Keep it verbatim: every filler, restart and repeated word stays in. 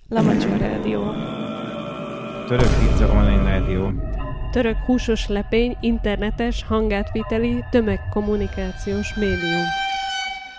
Lamacska Rádió. Török pizza online rádió. Török húsos lepény internetes hangátviteli tömegkommunikációs médium.